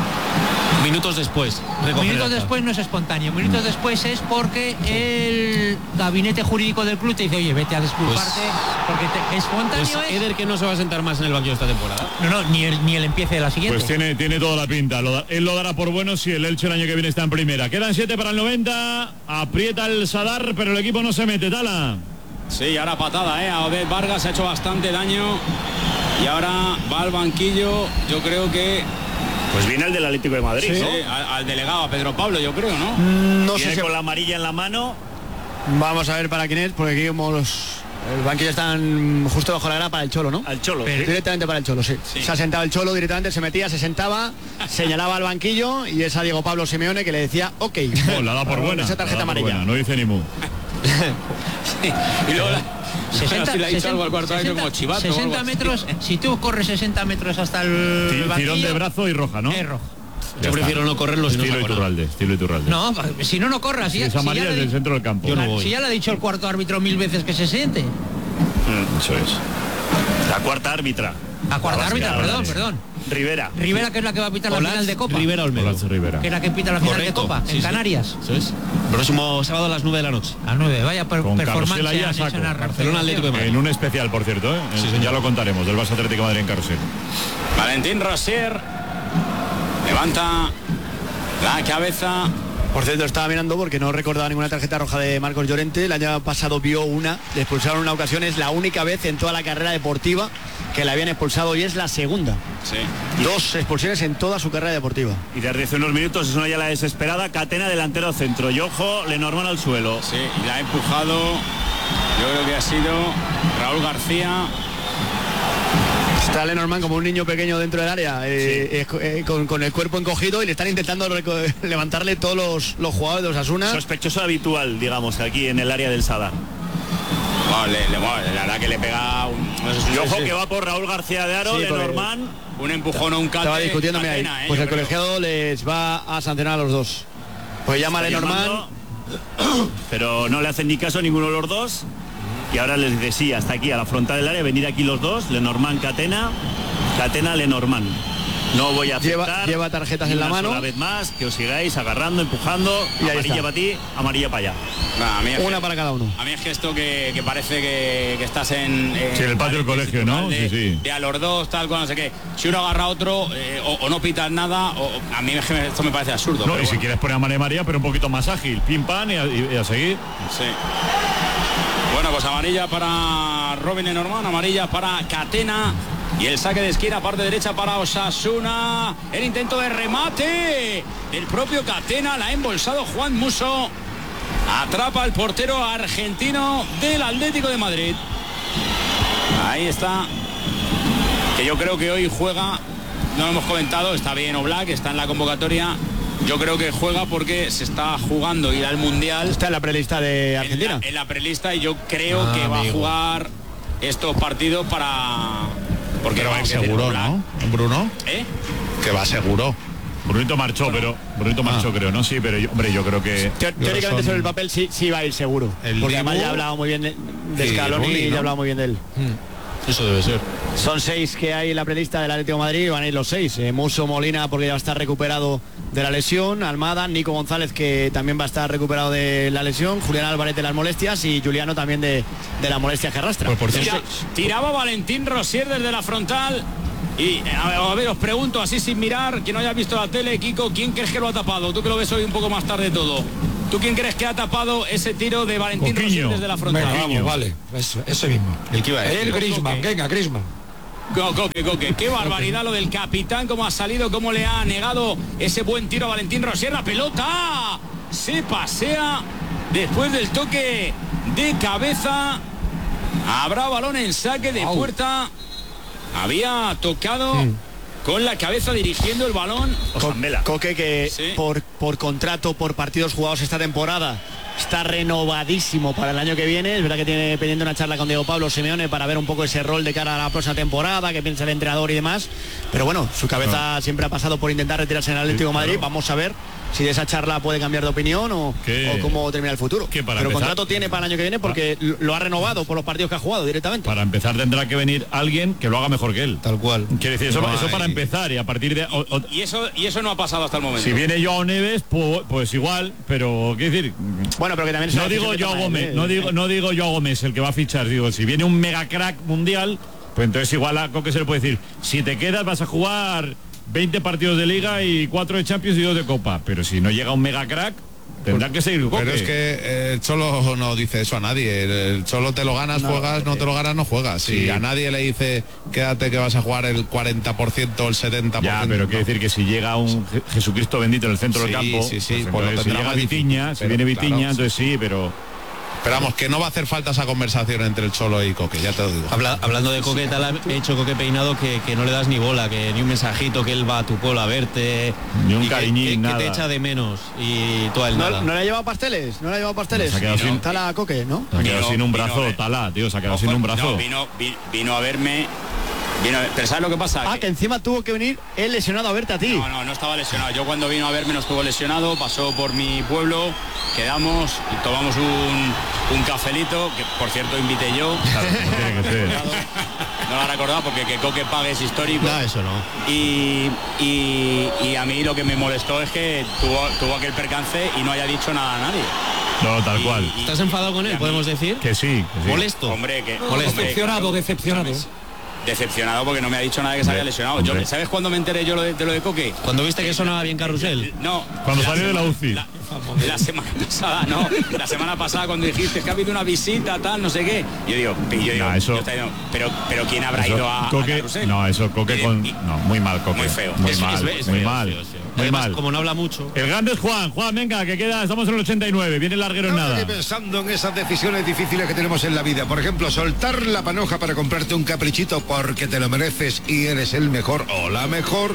Minutos después. Minutos después no es espontáneo. Minutos después es porque el gabinete jurídico del club te dice, oye, vete a disculparte, pues, porque te, espontáneo pues es... Eder, que no se va a sentar más en el banquillo esta temporada. No, no, ni el, ni el empiece de la siguiente. Pues tiene, tiene toda la pinta. Lo da, él lo dará por bueno si el Elche el año que viene está en primera. Quedan siete para el noventa. Aprieta el Sadar, pero el equipo no se mete. Tala. Sí, ahora patada, ¿eh? A Oded Vargas ha hecho bastante daño. Y ahora va al banquillo. Yo creo que... Pues viene el del Atlético de Madrid, sí, ¿no? Sí, al, al delegado, a Pedro Pablo, yo creo, ¿no? No viene sé si... con la amarilla en la mano. Vamos a ver para quién es, porque aquí como los... El banquillo están justo bajo la grada para el Cholo, ¿no? Al Cholo. Pero, ¿sí? Directamente para el Cholo, sí. sí. Se ha sentado el Cholo directamente, se metía, se sentaba, señalaba al banquillo y es a Diego Pablo Simeone que le decía, ok. Oh, la da por buena. Esa tarjeta por amarilla. Buena, no dice ni mu. Sí. Y luego la... sesenta, si le ha dicho sesenta, algo al cuarto sesenta, como chivato sesenta metros, si tú corres sesenta metros hasta el Tirón banquillo, de brazo y roja, ¿no? es roja. Yo prefiero no correr los estilo Iturralde, estilo Iturralde. No, si no, no corras. Si, si es amarilla, si es del centro del campo. Yo no voy. Si ya le ha dicho el cuarto árbitro mil veces que se siente. Mm, eso es. La cuarta árbitra. La cuarta la árbitra, perdón, perdón. Rivera. Rivera, que es la que va a pitar la Olaz, final de Copa. Rivera Olmedo. Olaz Rivera. Que es la que pita la final Correcto, de Copa, sí, en sí. Canarias. Eso es. Próximo sábado a las nueve de la noche. A nueve, vaya per Con performance. Carrusel ahí a han hecho saco. en la Barcelona Atlético de Madrid. En un especial, por cierto, ¿eh? Sí, ya señor. lo contaremos, del Barça Atlético de Madrid en Carrusel. Valentín Rosier levanta la cabeza. Por cierto, estaba mirando porque no recordaba ninguna tarjeta roja de Marcos Llorente. El año pasado vio una, le expulsaron una ocasión. Es la única vez en toda la carrera deportiva que la habían expulsado y es la segunda. Sí. Dos expulsiones en toda su carrera deportiva. Y desde hace unos minutos es una ya la desesperada. Catena, delantero centro. Y ojo, Lenormand al suelo. Sí, y la ha empujado. Yo creo que ha sido Raúl García. Está Lenormand como un niño pequeño dentro del área, eh, Sí. eh, con, con el cuerpo encogido y le están intentando reco- levantarle todos los, los jugadores de Osasuna. Sospechoso habitual, digamos, aquí en el área del Sadar. Bueno, le, le- bueno, la verdad que le pega un, no sé si- Y ojo sí, que va por Raúl García de Aro, Sí, porque- Lenormand. un empujón o un cate. Estaba discutiéndome ahí. Catena, ¿eh? Pues Yo el creo. colegiado les va a sancionar a los dos. Pues llama a Está Lenormand. llamando, pero no le hacen ni caso a ninguno de los dos. Y ahora les dice sí, hasta aquí, a la frontal del área, venir aquí los dos, Lenormand, Catena, Catena, Lenormand. No voy a aceptar. Lleva, lleva tarjetas ni en la una mano. sola vez más, que os sigáis agarrando, empujando, Y ahí amarilla está. para ti, amarilla para allá. Nah, a mí es Una que- para cada uno. A mí es que esto que, que parece que, que estás en... eh, Sí, en el patio del Madrid, colegio, ¿no? de, Sí, sí. de a los dos, tal cual, no sé qué. Si uno agarra a otro, eh, o, o no pitas nada, o a mí es que me- esto me parece absurdo. No, pero y si bueno. quieres poner a María María, pero un poquito más ágil. Pim, pam y a, y a seguir. Sí. Bueno, pues amarilla para Robin Lenormand, amarilla para Catena. Y el saque de esquina, parte derecha para Osasuna. El intento de remate del propio Catena, la ha embolsado Juan Musso. Atrapa al portero argentino del Atlético de Madrid. Ahí está. Que yo creo que hoy juega, no lo hemos comentado, está bien Oblak, está en la convocatoria. Yo creo que juega porque se está jugando ir al Mundial. Está en la prelista de En Argentina. la, en la prelista, y yo creo Ah, que va amigo. a jugar estos partidos para... Porque Pero va vamos, que seguro, Oblak- ¿no? Bruno, ¿Eh? que va seguro. Brunito marchó, pero Brunito marchó, Ah. creo, ¿no? Sí, pero yo, hombre, yo creo que... Teo- Teóricamente son- sobre el papel sí, sí va a ir seguro. El Porque además Dibu ya ha hablado muy bien de, de y Scaloni Rulli, y ya ¿no? ha hablado muy bien de él. Eso debe ser. Son seis que hay en la prelista del Atlético de Madrid, van a ir los seis. Eh, Musso, Molina, porque ya va a estar recuperado de la lesión, Almada, Nico González, que también va a estar recuperado de la lesión, Julián Álvarez de las molestias y Juliano también de, de las molestias que arrastra. Pues por Tira, tiraba Valentín Rosier desde la frontal. Y a ver, a ver, os pregunto así sin mirar, que no haya visto la tele, Kiko, ¿quién crees que lo ha tapado? Tú que lo ves hoy un poco más tarde todo. ¿Tú quién crees que ha tapado ese tiro de Valentín Rosier desde la frontal? Venga, vamos, vale, eso, ese mismo. El que iba a decir. El Griezmann, venga, Griezmann. Coque, Coque, qué barbaridad lo del capitán, cómo ha salido, cómo le ha negado ese buen tiro a Valentín Rosier. La pelota se pasea después del toque de cabeza. Habrá balón en saque de puerta. Había tocado mm. con la cabeza dirigiendo el balón. Co Coque que sí. por, por contrato, por partidos jugados esta temporada, está renovadísimo para el año que viene. Es verdad que tiene pendiente una charla con Diego Pablo Simeone para ver un poco ese rol de cara a la próxima temporada, que piensa el entrenador y demás. Pero bueno, su cabeza no. siempre ha pasado por intentar retirarse en el Atlético de Madrid. Vamos a ver si de esa charla puede cambiar de opinión o, o cómo termina el futuro. Pero empezar, contrato tiene para el año que viene porque para, lo ha renovado por los partidos que ha jugado directamente. Para empezar tendrá que venir alguien que lo haga mejor que él. Tal cual. Quiere decir, eso, no eso para empezar y a partir de... O, o, y, eso, y eso no ha pasado hasta el momento. Si viene Joao Neves, pues, pues igual, pero quiero decir... Bueno, pero que también... No digo Joao Gómez, ¿eh? no digo, no digo Joao Gómez el que va a fichar, digo, si viene un mega crack mundial, pues entonces igual a Coque se le puede decir, si te quedas vas a jugar veinte partidos de Liga y cuatro de Champions y dos de Copa, pero si no llega un mega crack tendrá que seguir Coque. Pero es que eh, el Cholo no dice eso a nadie. El, el Cholo te lo ganas, no, juegas, no te lo ganas, no juegas. Si sí. a nadie le dice quédate que vas a jugar el cuarenta por ciento o el setenta por ciento. Ya, pero no. quiere decir que si llega un Jesucristo bendito en el centro sí, del campo, sí, sí, pues entonces, si llega Vitiña, difícil, si viene Vitiña, claro, entonces sí, pero... Pero vamos, que no va a hacer falta esa conversación entre el Cholo y Coque, ya te lo digo. Habla, hablando de Coque, tal ha hecho Coque Peinado que, que no le das ni bola, que ni un mensajito, que él va a tu pueblo a verte. Ni un cariñín, que, que, nada. Que te echa de menos y toda el no, nada. ¿No le ha llevado pasteles? ¿No le ha llevado pasteles? Se ha quedado sin... Tala Coque, ¿no? Se ha quedado vino, sin un brazo, vino, Tala, tío, se ha quedado ojo, sin un brazo. No, vino, vino, vino a verme... Vino, pero ¿sabes lo que pasa? Ah, que, que encima tuvo que venir él lesionado a verte a ti. No, no, no estaba lesionado. Yo cuando vino a verme no estuvo lesionado, pasó por mi pueblo, quedamos y tomamos un, un cafelito, que por cierto invité yo. Claro, no tiene que ser. No lo ha recordado porque que Coque pague es histórico. No, eso no. Y, y, y a mí lo que me molestó es que tuvo, tuvo aquel percance y no haya dicho nada a nadie. No, tal y, cual. Y, ¿Estás enfadado con él, podemos decir? Que sí, que sí. ¿Molesto? Hombre, que... No, decepcionado, hombre, decepcionado. Decepcionado porque no me ha dicho nada que se había lesionado. Yo, ¿sabes cuándo me enteré yo de, de lo de Coque? Cuando viste que sonaba bien Carrusel. No. Cuando salió de la U C I. La, la semana pasada, no. La semana pasada cuando dijiste que ha habido una visita, tal, no sé qué. Yo digo, yo digo, no, eso, yo digo pero, pero ¿quién habrá eso, ido a, Coque, a Carrusel? No, eso Coque y, con... Y, no, muy mal Coque. Muy feo. Muy es, mal, es, es muy feo, mal. feo, sí. Muy Además, mal. como no habla mucho. El grande es Juan. Juan, venga, que queda, estamos en el ochenta y nueve. Viene el larguero en nada. Pensando en esas decisiones difíciles que tenemos en la vida. Por ejemplo, soltar la panoja para comprarte un caprichito porque te lo mereces y eres el mejor o la mejor.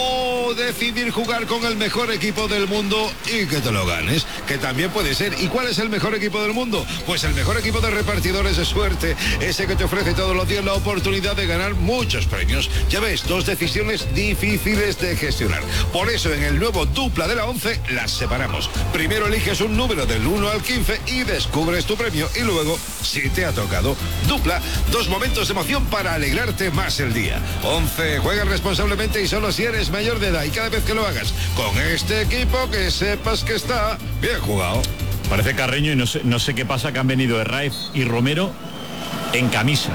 O decidir jugar con el mejor equipo del mundo y que te lo ganes. Que también puede ser. ¿Y cuál es el mejor equipo del mundo? Pues el mejor equipo de repartidores de suerte. Ese que te ofrece todos los días la oportunidad de ganar muchos premios. Ya ves, dos decisiones difíciles de gestionar. Por eso en el nuevo Dupla de la once las separamos. Primero eliges un número del uno al quince y descubres tu premio. Y luego, si te ha tocado, Dupla, dos momentos de emoción para alegrarte más el día. once, juega responsablemente y solo si eres mayor de edad. Y cada vez que lo hagas con este equipo, que sepas que está bien jugado. Parece Carreño y no sé, no sé qué pasa, que han venido Herraiz y Romero en camisa.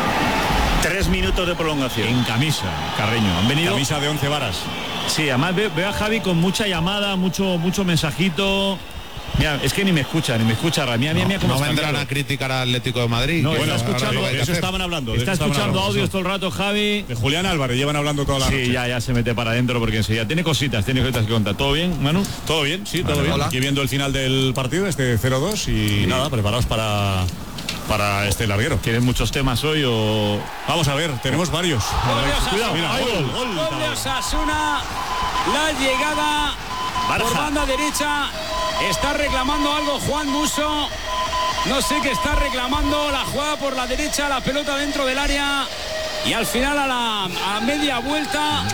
Tres minutos de prolongación. En camisa, Carreño. Han venido... Camisa de once varas. Sí, además veo, veo a Javi con mucha llamada, mucho mucho mensajito. Mira, es que ni me escucha, ni me escucha. Mira, mira, mira cómo no vendrán a criticar al Atlético de Madrid. No, bueno, está escuchando, de eso estaban hablando. Está escuchando hablando, audios todo el rato, Javi. De Julián Álvarez llevan hablando toda la sí, noche. Sí, ya, ya se mete para adentro porque enseguida tiene cositas, tiene cositas que contar. ¿Todo bien, Manu? Todo bien, sí, todo vale, bien. Hola. Aquí viendo el final del partido, este cero dos y sí. Nada, preparados para... para este larguero. ¿Tienen muchos temas hoy o...? Vamos a ver, tenemos varios. Cuidado, mira, gol, gol, gol de Osasuna. La llegada Barja. Por banda derecha. Está reclamando algo Juan Musso. No sé qué está reclamando. La jugada por la derecha, la pelota dentro del área. Y al final a la, a media vuelta,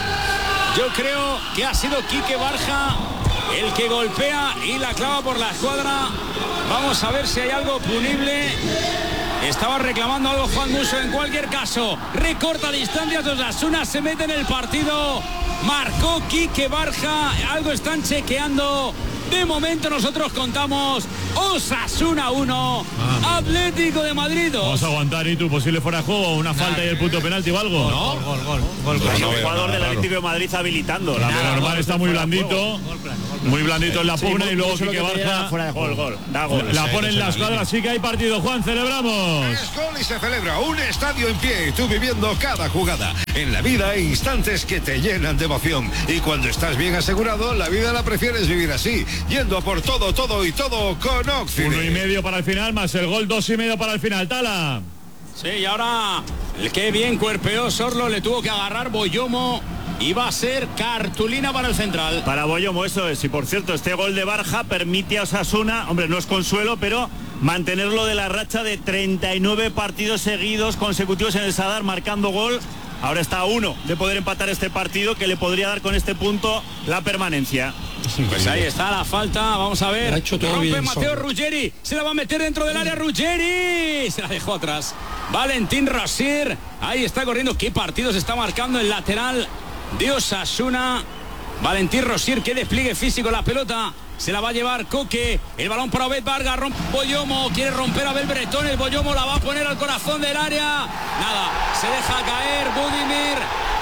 yo creo que ha sido Quique Barja el que golpea y la clava por la escuadra. Vamos a ver si hay algo punible Estaba reclamando algo Juan Musso. En cualquier caso, recorta distancias. Osasuna se mete en el partido. Marcó Quique Barja. Algo están chequeando. De momento nosotros contamos Osasuna uno, ah, Atlético de Madrid dos. Vamos a aguantar, y tú, posible fuera de juego, una falta y el punto penalti o algo. No, gol, gol, gol. gol. No, no, jugador del Atlético de Madrid habilitando. La normal está muy blandito, muy blandito en la pugna, y luego Quique Barja. Gol, gol, da gol. La pone en la escuadra, así que hay partido. Juan, celebramos. Es gol y se celebra un estadio en pie, y tú viviendo cada jugada. En la vida hay instantes que te llenan de emoción, y cuando estás bien asegurado, la vida la prefieres vivir así, yendo a por todo, todo y todo con Oxide. Uno y medio para el final, más el gol, dos y medio para el final. Tala. Sí, y ahora, qué bien cuerpeó Sorlo, le tuvo que agarrar Boyomo. Y va a ser cartulina para el central. Para Boyomo, eso es. Y por cierto, este gol de Barja permite a Osasuna, hombre, no es consuelo, pero mantenerlo de la racha de treinta y nueve partidos seguidos consecutivos en el Sadar marcando gol. Ahora está a uno de poder empatar este partido, que le podría dar con este punto la permanencia. Pues ahí está la falta, vamos a ver. Ha hecho todo Rompe bien, Mateo solo. Ruggeri, se la va a meter dentro del área Ruggeri. Se la dejó atrás. Valentín Rosier, ahí está corriendo. ¿Qué partido se está marcando el lateral de Osasuna? Valentín Rosier, qué despliegue físico. La pelota se la va a llevar Coque. El balón para Obed Vargas. Rompe Boyomo. Quiere romper a Abel Bretón. El Boyomo la va a poner al corazón del área. Nada. Se deja caer Budimir.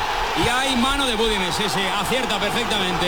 Y hay mano de Budimir. Sí, sí. Acierta perfectamente.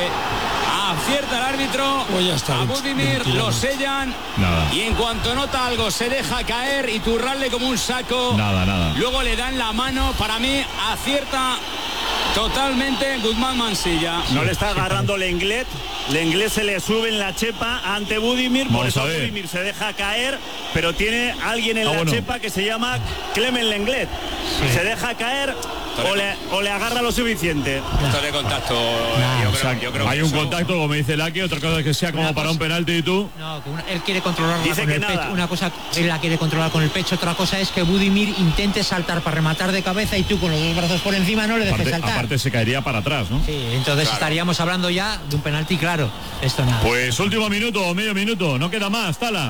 Acierta el árbitro. Pues ya está, a Budimir lo sellan. Nada. Y en cuanto nota algo se deja caer y turrarle como un saco. Nada, nada. Luego le dan la mano. Para mí acierta totalmente Guzmán Mansilla. No le está agarrando Lenglet. Lenglet se le sube en la chepa ante Budimir. Por eso Budimir se deja caer, pero tiene alguien en ah, la bueno. chepa que se llama Clemen Lenglet. Sí. Se deja caer o le, o le agarra lo suficiente. Esto de contacto. Yo creo, o sea, yo creo hay que un eso... contacto, como dice Laki. Otra cosa es que sea como para un penalti, y tú. No, que una, él quiere controlarla Dice con que el nada. pecho. Una cosa él la quiere controlar con el pecho, otra cosa es que Budimir intente saltar para rematar de cabeza y tú con los dos brazos por encima no le dejes Aparte, saltar. aparte se caería para atrás, ¿no? Sí, entonces Claro. estaríamos hablando ya de un penalti claro. Esto nada. Pues último minuto o medio minuto, no queda más, Tala.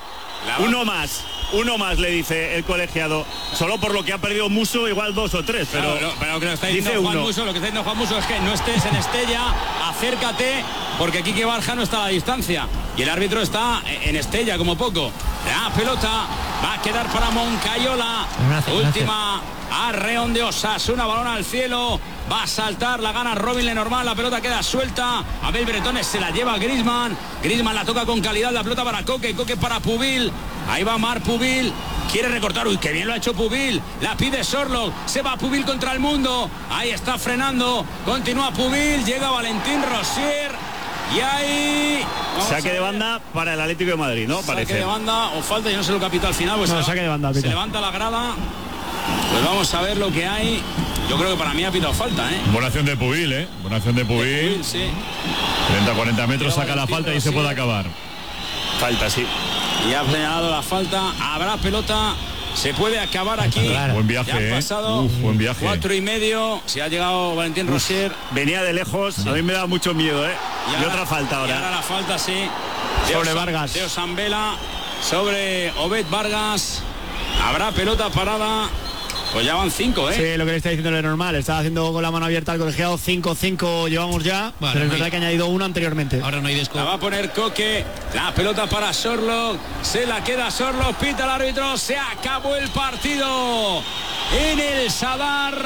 La- Uno más, uno más le dice el colegiado. Solo por lo que ha perdido Musso, igual dos o tres, pero, Claro, pero lo que está diciendo dice Juan uno. Musso, lo que está diciendo Juan Musso es que no estés en Estella, acércate, porque Quique Barja no está a la distancia y el árbitro está en Estella como poco. La pelota va a quedar para Moncayola. Gracias, Última arreón de Osasuna, balón al cielo. Va a saltar, la gana Robin Lenormand, la pelota queda suelta. Abel Bretones se la lleva a Griezmann. Griezmann la toca con calidad, la pelota para Coque, Coque para Pubil. Ahí va Mar Pubil. Quiere recortar, uy, qué bien lo ha hecho Pubil. La pide Sorloth, se va Pubil contra el mundo. Ahí está frenando, continúa Pubil, llega Valentín Rosier. Y ahí... Saque de banda para el Atlético de Madrid, ¿no? Saque Parece. de banda, o falta, yo no sé lo que ha pitado al final. Pues No, se, saque de banda, se pita. levanta la grada. Pues vamos a ver lo que hay. Yo creo que para mí ha pitado falta, ¿eh? Buena acción de Pubil, ¿eh? Buena acción de Pubil. Pubil, sí. treinta a cuarenta metros, Llega saca la Valentín falta y se Rosier. puede acabar. Falta, sí. Y ha señalado la falta. Habrá pelota. Se puede acabar aquí. Claro. Buen Ya han viaje, ¿eh? pasado Uf, buen viaje. cuatro y medio. Se ha llegado Valentín Rosier. Venía de lejos, a mí me da mucho miedo, ¿eh? Y, otra falta Y ahora ahora. la falta, sí. De Sobre Osa- Vargas. De Osambela. Sobre Obed Vargas. Habrá pelota parada. Pues ya van cinco, ¿eh? Sí, lo que le está diciendo es normal. Está haciendo con la mano abierta al colegiado. cinco cinco llevamos ya. Vale, pero es no verdad hay- que ha añadido uno anteriormente. Ahora no hay desco. La va a poner Coque, la pelota para Sorloth, se la queda Sorloth, pita el árbitro, se acabó el partido en el Sadar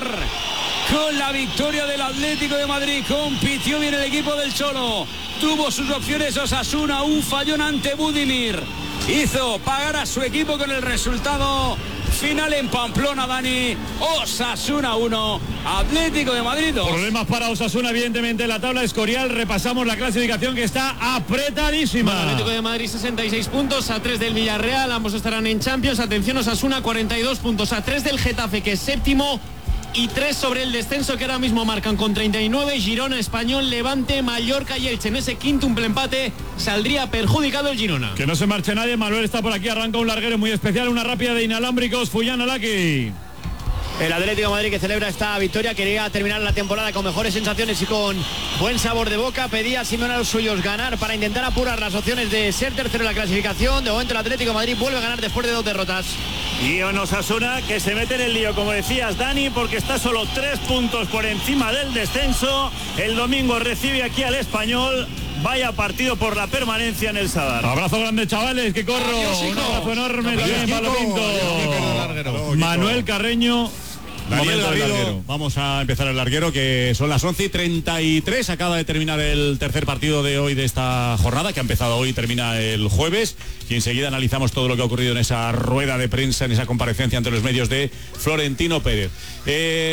con la victoria del Atlético de Madrid. Compitió bien el equipo del Cholo, tuvo sus opciones Osasuna, un fallón ante Budimir, hizo pagar a su equipo con el resultado final en Pamplona, Dani. Osasuna uno, Atlético de Madrid dos. Problemas para Osasuna, evidentemente, en la tabla Escorial. Repasamos la clasificación, que está apretadísima. Bueno, Atlético de Madrid sesenta y seis puntos, a tres del Villarreal, ambos estarán en Champions. Atención, Osasuna cuarenta y dos puntos, a tres del Getafe, que es séptimo, y tres sobre el descenso, que ahora mismo marcan con treinta y nueve Girona, Español, Levante, Mallorca y Elche. En ese quíntuple empate saldría perjudicado el Girona. Que no se marche nadie. Manuel está por aquí, arranca un larguero muy especial, una rápida de inalámbricos. Fullana Laki. el Atlético de Madrid, que celebra esta victoria. Quería terminar la temporada con mejores sensaciones y con buen sabor de boca. Pedía a Simeone a los suyos ganar para intentar apurar las opciones de ser tercero en la clasificación. De momento el Atlético de Madrid vuelve a ganar después de dos derrotas. Y en Osasuna, que se mete en el lío, como decías, Dani, porque está solo tres puntos por encima del descenso. El domingo recibe aquí al Español. Vaya partido por la permanencia en el Sadar. Abrazo grande, chavales, que corro. Adiós, un abrazo enorme Adiós, también para Pinto. Manuel Carreño. Daniel Momento del Garrido, larguero. vamos a empezar el larguero, que son las once y treinta y tres. Acaba de terminar el tercer partido de hoy de esta jornada, que ha empezado hoy y termina el jueves. Y enseguida analizamos todo lo que ha ocurrido en esa rueda de prensa, en esa comparecencia ante los medios de Florentino Pérez. Eh,